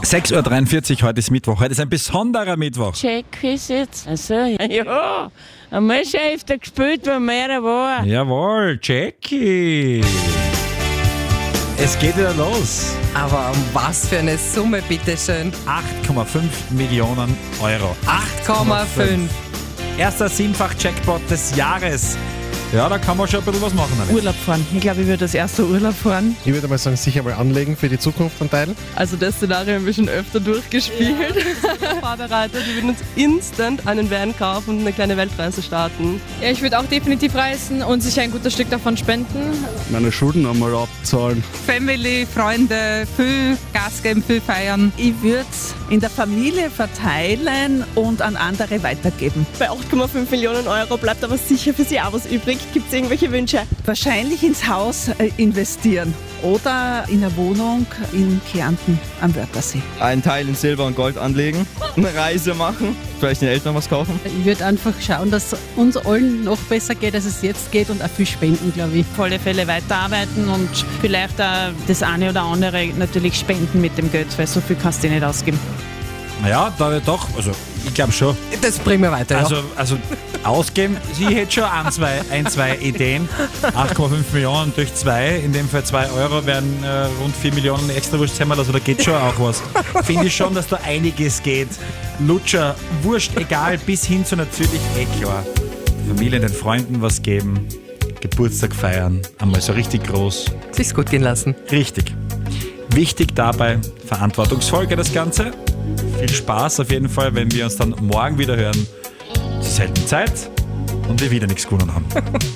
6.43 Uhr, heute ist Mittwoch. Heute ist ein besonderer Mittwoch. Check ist jetzt. Also, ja, einmal schon öfter gespielt, wenn mehr war. Jawohl, Jackie. Es geht wieder los. Aber um was für eine Summe, bitteschön? 8,5 Millionen Euro. 8,5. Erster Siebenfach-Jackpot des Jahres. Ja, da kann man schon ein bisschen was machen. Alex. Urlaub fahren. Ich glaube, ich würde das erste Urlaub fahren. Ich würde mal sagen, sicher mal anlegen für die Zukunft einen Teil. Also das Szenario haben wir schon öfter durchgespielt. Ja. Vorbereitet. Wir würden uns instant einen Van kaufen und eine kleine Weltreise starten. Ja, ich würde auch definitiv reisen und sicher ein gutes Stück davon spenden. Meine Schulden einmal abzahlen. Family, Freunde, viel Gas geben, viel feiern. Ich würde es in der Familie verteilen und an andere weitergeben. Bei 8,5 Millionen Euro bleibt aber sicher für Sie auch was übrig. Gibt es irgendwelche Wünsche? Wahrscheinlich ins Haus investieren oder in eine Wohnung in Kärnten am Wörthersee. Einen Teil in Silber und Gold anlegen, eine Reise machen, vielleicht den Eltern was kaufen. Ich würde einfach schauen, dass es uns allen noch besser geht, als es jetzt geht und auch viel spenden, glaube ich. Auf alle Fälle weiterarbeiten und vielleicht auch das eine oder andere natürlich spenden mit dem Geld, weil so viel kannst du nicht ausgeben. Ja, da doch, also ich glaube schon. Das bringen wir weiter, Also ausgeben, sie hätte schon ein, zwei Ideen. 8,5 Millionen durch 2, in dem Fall 2 Euro wären rund 4 Millionen extra Wurstsemmel, also da geht schon auch was. Finde ich schon, dass da einiges geht. Lutscher, Wurscht, egal, bis hin zu natürlich klar. Familie, den Freunden was geben, Geburtstag feiern, einmal so richtig groß. Sich's gut gehen lassen. Richtig. Wichtig dabei, verantwortungsvoll geht das Ganze. Viel Spaß auf jeden Fall, wenn wir uns dann morgen wieder hören. Zur selben Zeit und wir wieder nichts gewonnen haben.